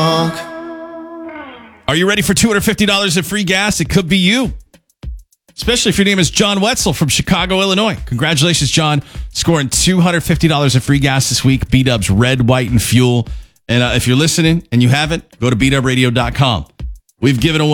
Are you ready for $250 in free gas? It could be you. Especially if your name is John Wetzel from Chicago, Illinois. Congratulations, John. Scoring $250 in free gas this week. B-Dub's Red, White, and Fuel. And if you're listening and you haven't, go to bdubradio.com. We've given away